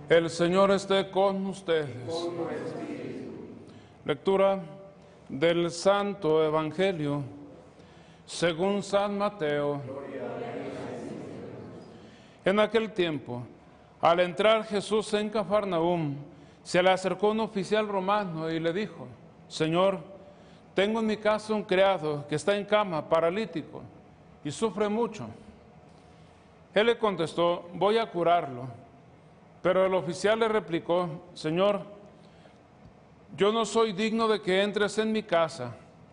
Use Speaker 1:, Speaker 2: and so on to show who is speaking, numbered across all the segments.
Speaker 1: El Señor esté con ustedes. Lectura del Santo Evangelio según San Mateo. En aquel tiempo, al entrar Jesús en Cafarnaúm, se le acercó un oficial romano y le dijo: Señor, tengo en mi casa un criado que está en cama, paralítico, y sufre mucho. Él le contestó: voy a curarlo. Pero el oficial le replicó: Señor, yo no soy digno de que entres en mi casa.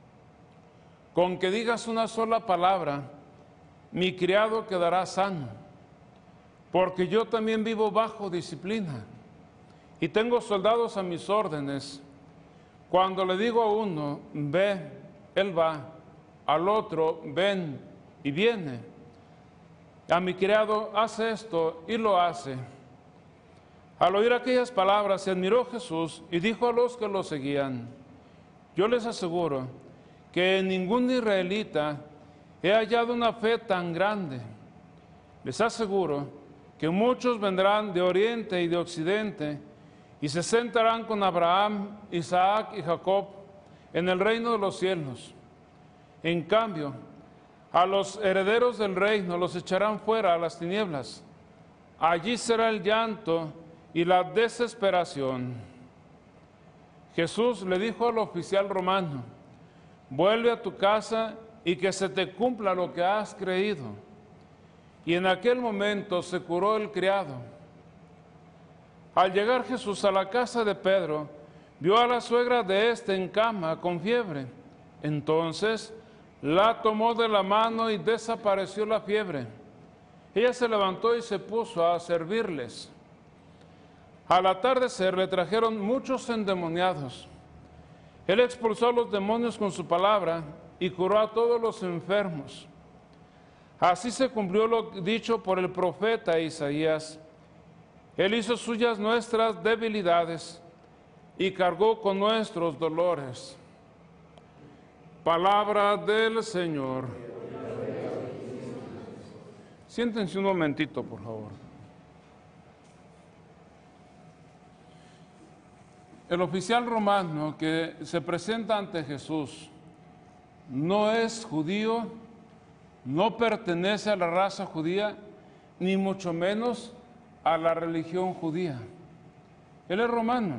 Speaker 1: Con que digas una sola palabra, mi criado quedará sano, porque yo también vivo bajo disciplina y tengo soldados a mis órdenes. Cuando le digo a uno, ve, él va; al otro, ven, y viene. A mi criado, hace esto, y lo hace. Al oír aquellas palabras, se admiró Jesús y dijo a los que lo seguían: yo les aseguro que en ningún israelita he hallado una fe tan grande. Les aseguro que muchos vendrán de oriente y de occidente y se sentarán con Abraham, Isaac y Jacob en el reino de los cielos. En cambio, a los herederos del reino los echarán fuera a las tinieblas. Allí será el llanto y la desesperación. Jesús le dijo al oficial romano: vuelve a tu casa y que se te cumpla lo que has creído. Y en aquel momento se curó el criado. Al llegar Jesús a la casa de Pedro, vio a la suegra de éste en cama con fiebre. Entonces la tomó de la mano y desapareció la fiebre. Ella se levantó y se puso a servirles. Al atardecer le trajeron muchos endemoniados. Él expulsó a los demonios con su palabra y curó a todos los enfermos. Así se cumplió lo dicho por el profeta Isaías: Él hizo suyas nuestras debilidades y cargó con nuestros dolores. Palabra del Señor. Siéntense un momentito, por favor. El oficial romano que se presenta ante Jesús no es judío, no pertenece a la raza judía, ni mucho menos a la religión judía. Él es romano.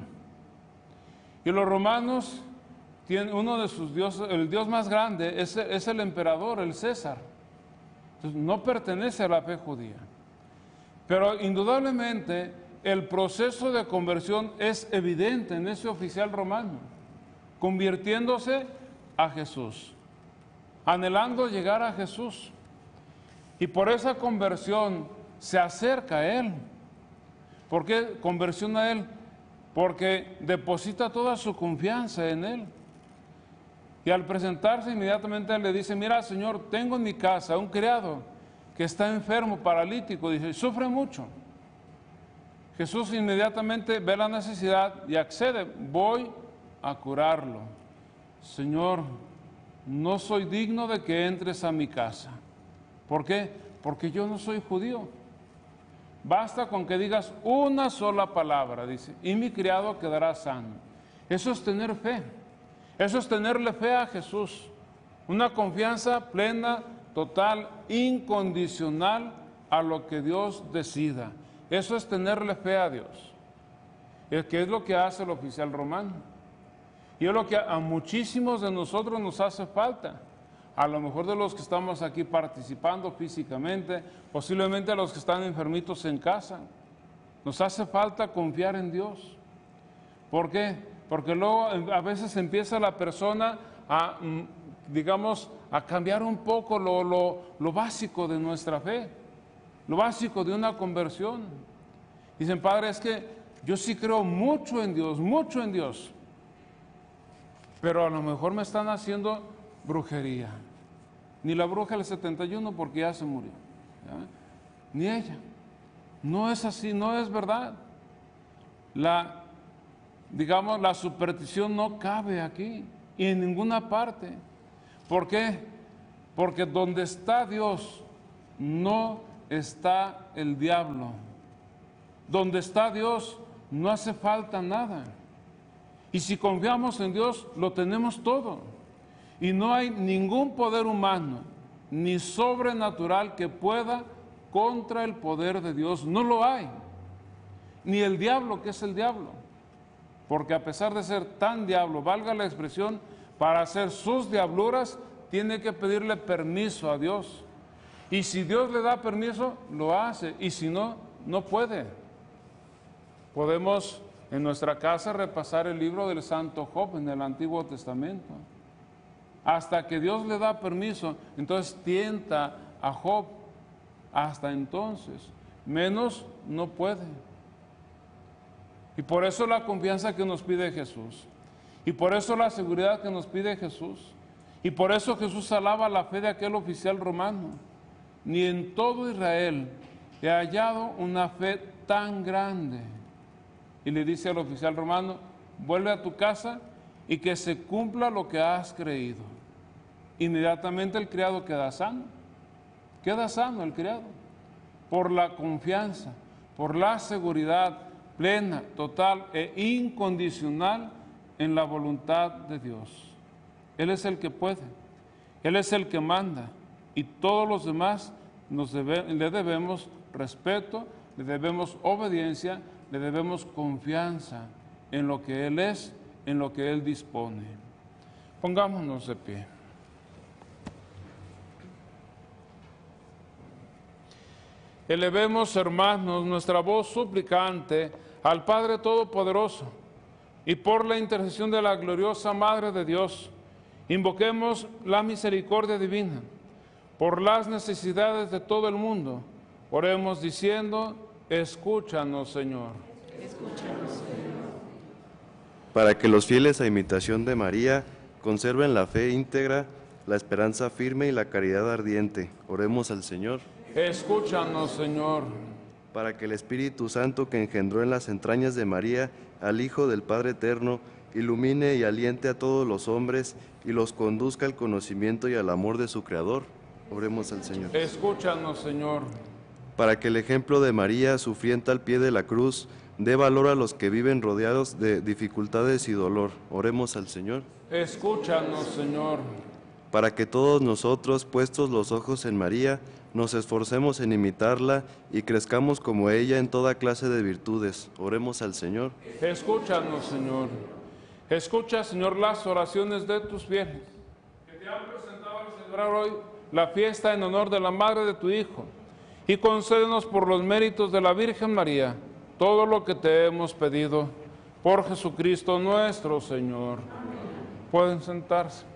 Speaker 1: Y los romanos tienen uno de sus dioses, el dios más grande, es el emperador, el César. Entonces, no pertenece a la fe judía. Pero indudablemente el proceso de conversión es evidente en ese oficial romano, convirtiéndose a Jesús, anhelando llegar a Jesús. Y por esa conversión se acerca a Él. ¿Por qué conversión a Él? Porque deposita toda su confianza en Él. Y al presentarse inmediatamente Él le dice: mira, Señor, tengo en mi casa un criado que está enfermo, paralítico, dice, sufre mucho. Jesús inmediatamente ve la necesidad y accede: voy a curarlo. Señor, no soy digno de que entres a mi casa. ¿Por qué? Porque yo no soy judío. Basta con que digas una sola palabra, dice, y mi criado quedará sano. Eso es tener fe. Eso es tenerle fe a Jesús. Una confianza plena, total, incondicional a lo que Dios decida. Eso es tenerle fe a Dios. Que es lo que hace el oficial romano. Y es lo que a muchísimos de nosotros nos hace falta. A lo mejor de los que estamos aquí participando físicamente, posiblemente a los que están enfermitos en casa. Nos hace falta confiar en Dios. ¿Por qué? Porque luego a veces empieza la persona a, digamos, a cambiar un poco lo básico de nuestra fe, lo básico de una conversión. Dicen: Padre, es que yo sí creo mucho en Dios, pero a lo mejor me están haciendo brujería. Ni la bruja del 71, porque ya se murió, ¿ya? Ni ella. No es así, no es verdad. La superstición no cabe aquí y en ninguna parte. ¿Por qué? Porque donde está Dios no está el diablo. Donde está Dios, no hace falta nada. Y si confiamos en Dios, lo tenemos todo. Y no hay ningún poder humano ni sobrenatural que pueda contra el poder de Dios. No lo hay. Ni el diablo, que es el diablo. Porque a pesar de ser tan diablo, valga la expresión, para hacer sus diabluras, tiene que pedirle permiso a Dios. Y si Dios le da permiso, lo hace. Y si no, no puede. Podemos en nuestra casa repasar el libro del Santo Job en el Antiguo Testamento. Hasta que Dios le da permiso, entonces tienta a Job. Hasta entonces, menos no puede. Y por eso la confianza que nos pide Jesús. Y por eso la seguridad que nos pide Jesús. Y por eso Jesús alaba la fe de aquel oficial romano. Ni en todo Israel he hallado una fe tan grande. Y le dice al oficial romano, vuelve a tu casa y que se cumpla lo que has creído. Inmediatamente el criado queda sano el criado, por la confianza, por la seguridad plena, total e incondicional en la voluntad de Dios. Él es el que puede, Él es el que manda, y todos los demás le debemos respeto, le debemos obediencia, le debemos confianza en lo que Él es, en lo que Él dispone. Pongámonos de pie. Elevemos, hermanos, nuestra voz suplicante al Padre Todopoderoso y por la intercesión de la gloriosa Madre de Dios, invoquemos la misericordia divina por las necesidades de todo el mundo. Oremos diciendo, escúchanos, Señor.
Speaker 2: Escúchanos, Señor.
Speaker 3: Para que los fieles a imitación de María conserven la fe íntegra, la esperanza firme y la caridad ardiente. Oremos al Señor.
Speaker 1: Escúchanos, Señor.
Speaker 3: Para que el Espíritu Santo que engendró en las entrañas de María al Hijo del Padre Eterno, ilumine y aliente a todos los hombres y los conduzca al conocimiento y al amor de su Creador. Oremos al Señor.
Speaker 1: Escúchanos, Señor.
Speaker 3: Para que el ejemplo de María, sufriente al pie de la cruz, dé valor a los que viven rodeados de dificultades y dolor. Oremos al Señor.
Speaker 1: Escúchanos, Señor.
Speaker 3: Para que todos nosotros, puestos los ojos en María, nos esforcemos en imitarla y crezcamos como ella en toda clase de virtudes. Oremos al Señor.
Speaker 1: Escúchanos, Señor. Escucha, Señor, las oraciones de tus fieles, que te han presentado a celebrar hoy la fiesta en honor de la Madre de tu Hijo, y concédenos por los méritos de la Virgen María todo lo que te hemos pedido. Por Jesucristo nuestro Señor. Pueden sentarse.